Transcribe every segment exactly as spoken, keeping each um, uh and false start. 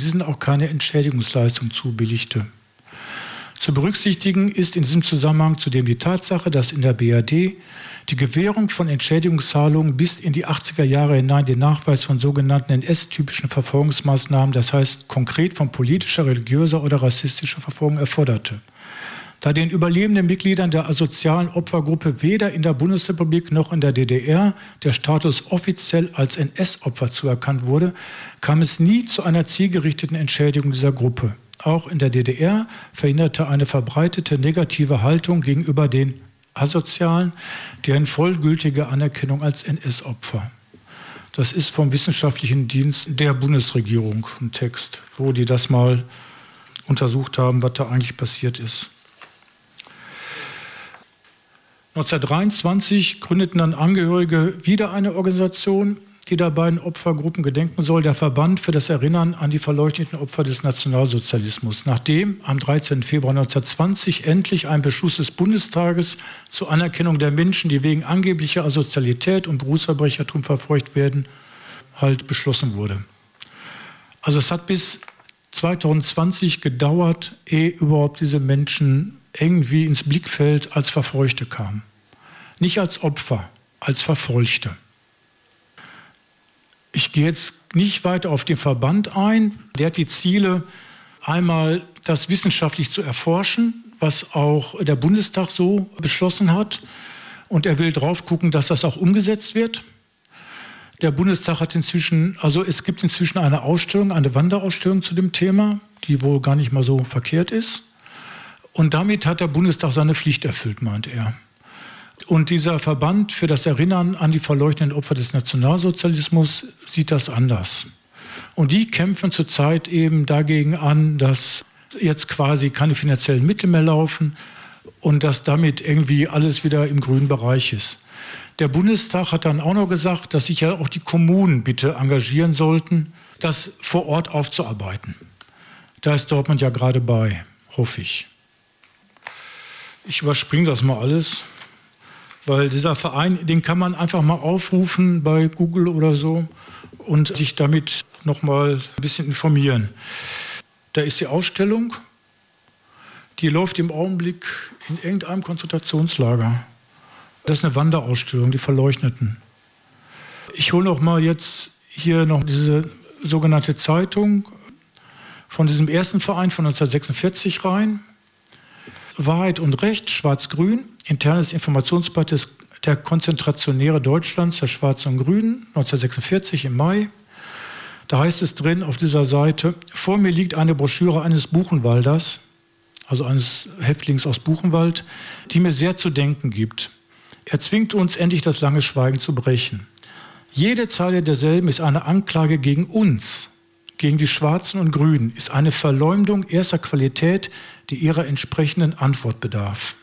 diesen auch keine Entschädigungsleistung zubilligte. Zu berücksichtigen ist in diesem Zusammenhang zudem die Tatsache, dass in der B R D die Gewährung von Entschädigungszahlungen bis in die achtziger Jahre hinein den Nachweis von sogenannten N S-typischen Verfolgungsmaßnahmen, das heißt konkret von politischer, religiöser oder rassistischer Verfolgung erforderte. Da den überlebenden Mitgliedern der asozialen Opfergruppe weder in der Bundesrepublik noch in der D D R der Status offiziell als N S-Opfer zuerkannt wurde, kam es nie zu einer zielgerichteten Entschädigung dieser Gruppe. Auch in der D D R verhinderte eine verbreitete negative Haltung gegenüber den Asozialen deren vollgültige Anerkennung als N S-Opfer. Das ist vom Wissenschaftlichen Dienst der Bundesregierung ein Text, wo die das mal untersucht haben, was da eigentlich passiert ist. neunzehnhundertdreiundzwanzig gründeten dann Angehörige wieder eine Organisation, die der beiden Opfergruppen gedenken soll, der Verband für das Erinnern an die verleuchteten Opfer des Nationalsozialismus. Nachdem am dreizehnten Februar neunzehnhundertzwanzig endlich ein Beschluss des Bundestages zur Anerkennung der Menschen, die wegen angeblicher Asozialität und Berufsverbrechertum verfolgt werden, halt beschlossen wurde. Also es hat bis zweitausendzwanzig gedauert, ehe überhaupt diese Menschen irgendwie ins Blickfeld als Verfolgte kamen. Nicht als Opfer, als Verfolgte. Ich gehe jetzt nicht weiter auf den Verband ein. Der hat die Ziele, einmal das wissenschaftlich zu erforschen, was auch der Bundestag so beschlossen hat. Und er will drauf gucken, dass das auch umgesetzt wird. Der Bundestag hat inzwischen, also es gibt inzwischen eine Ausstellung, eine Wanderausstellung zu dem Thema, die wohl gar nicht mal so verkehrt ist. Und damit hat der Bundestag seine Pflicht erfüllt, meint er. Und dieser Verband für das Erinnern an die verleuchteten Opfer des Nationalsozialismus sieht das anders. Und die kämpfen zurzeit eben dagegen an, dass jetzt quasi keine finanziellen Mittel mehr laufen und dass damit irgendwie alles wieder im grünen Bereich ist. Der Bundestag hat dann auch noch gesagt, dass sich ja auch die Kommunen bitte engagieren sollten, das vor Ort aufzuarbeiten. Da ist Dortmund ja gerade bei, hoffe ich. Ich überspringe das mal alles, weil dieser Verein, den kann man einfach mal aufrufen bei Google oder so und sich damit noch mal ein bisschen informieren. Da ist die Ausstellung, die läuft im Augenblick in irgendeinem Konzentrationslager. Das ist eine Wanderausstellung, die Verleuchteten. Ich hole noch mal jetzt hier noch diese sogenannte Zeitung von diesem ersten Verein von neunzehnhundertsechsundvierzig rein. Wahrheit und Recht, Schwarz-Grün, internes Informationsblatt des, der Konzentrationäre Deutschlands, der Schwarzen und Grünen, neunzehnhundertsechsundvierzig im Mai. Da heißt es drin auf dieser Seite, vor mir liegt eine Broschüre eines Buchenwalders, also eines Häftlings aus Buchenwald, die mir sehr zu denken gibt. Er zwingt uns, endlich das lange Schweigen zu brechen. Jede Zeile derselben ist eine Anklage gegen uns, gegen die Schwarzen und Grünen, ist eine Verleumdung erster Qualität, die ihrer entsprechenden Antwort bedarf.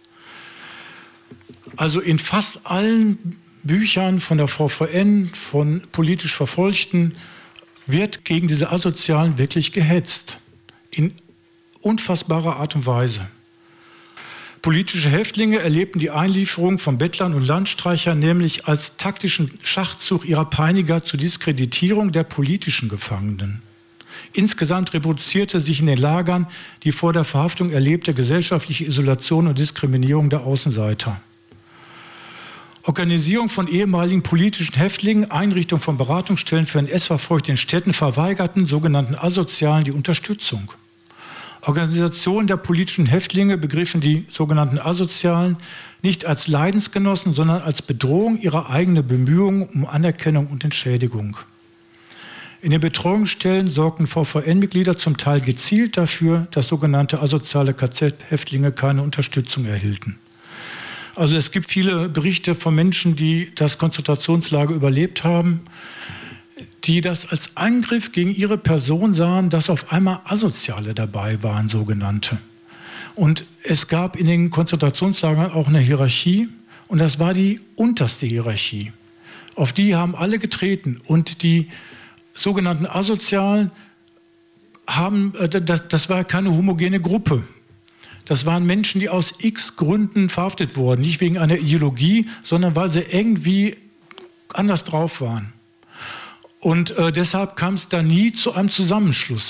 Also in fast allen Büchern von der V V N, von politisch Verfolgten, wird gegen diese Asozialen wirklich gehetzt. In unfassbarer Art und Weise. Politische Häftlinge erlebten die Einlieferung von Bettlern und Landstreichern nämlich als taktischen Schachzug ihrer Peiniger zur Diskreditierung der politischen Gefangenen. Insgesamt reproduzierte sich in den Lagern die vor der Verhaftung erlebte gesellschaftliche Isolation und Diskriminierung der Außenseiter. Organisierung von ehemaligen politischen Häftlingen, Einrichtung von Beratungsstellen für N S-Verfolgte in Städten verweigerten sogenannten Asozialen die Unterstützung. Organisationen der politischen Häftlinge begriffen die sogenannten Asozialen nicht als Leidensgenossen, sondern als Bedrohung ihrer eigenen Bemühungen um Anerkennung und Entschädigung. In den Betreuungsstellen sorgten V V N-Mitglieder zum Teil gezielt dafür, dass sogenannte asoziale K Z-Häftlinge keine Unterstützung erhielten. Also es gibt viele Berichte von Menschen, die das Konzentrationslager überlebt haben, die das als Angriff gegen ihre Person sahen, dass auf einmal Asoziale dabei waren, sogenannte. Und es gab in den Konzentrationslagern auch eine Hierarchie und das war die unterste Hierarchie. Auf die haben alle getreten und die sogenannten Asozialen haben, das, das war keine homogene Gruppe. Das waren Menschen, die aus x Gründen verhaftet wurden, nicht wegen einer Ideologie, sondern weil sie irgendwie anders drauf waren. Und äh, deshalb kam es da nie zu einem Zusammenschluss.